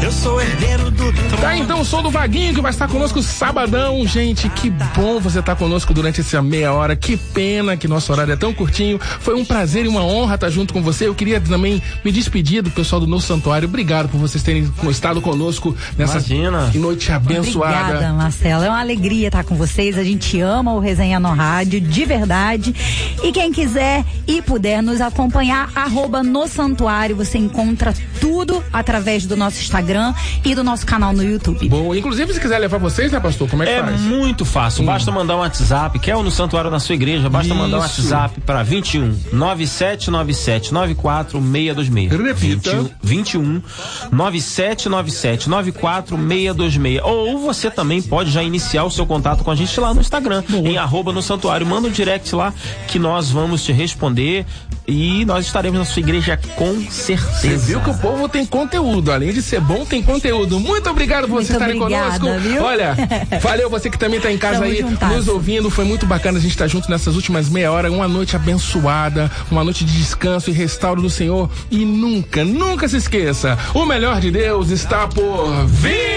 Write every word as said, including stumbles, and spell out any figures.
Eu sou herdeiro do trono. Tá, então o som do Vaguinho que vai estar conosco sabadão, gente. Que bom você estar conosco durante essa meia hora. Que pena que nosso horário é tão curtinho. Foi um prazer e uma honra estar junto com você. Eu queria também me despedir do pessoal do Novo Santuário. Obrigado por vocês terem estado conosco nessa Imagina. noite abençoada. Obrigada, Marcelo. É uma alegria estar com vocês. A gente ama o Resenha no Rádio, de verdade. E quem quiser e puder nos acompanhar, arroba no Santuário, você encontra tudo através do nosso Instagram e do nosso canal no YouTube. Bom, inclusive se quiser levar vocês, né, pastor? Como é que É faz? muito fácil, Hum. basta mandar um WhatsApp, quer o No Santuário na sua igreja, basta mandar um Isso. WhatsApp para vinte e um, nove sete nove sete, nove quatro seis dois seis. Repita. vinte e um, nove sete nove sete, nove quatro seis dois seis. Ou você também pode já iniciar o seu contato com a gente lá no Instagram, Boa. em arroba no Santuário. Manda um direct lá que nós vamos te responder e nós estaremos na sua igreja com certeza. Você viu que o povo tem conteúdo, além de ser bom, tem conteúdo. Muito obrigado por vocês Muito estarem obrigada, conosco. viu? Olha, valeu você que também está em casa Tamo aí juntas. nos ouvindo. Foi muito bacana a gente estar junto nessas últimas meia hora. Uma noite abençoada, uma noite de descanso e restauro do Senhor. E nunca, nunca se esqueça, o melhor de Deus está por vir.